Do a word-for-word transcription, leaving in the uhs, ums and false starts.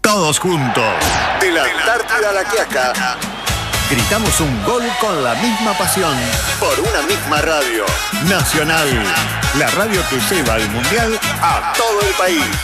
Todos juntos. De la Antártida a la Quiaca. Gritamos un gol con la misma pasión. Por una misma radio. Nacional. La radio que lleva el Mundial a todo el país.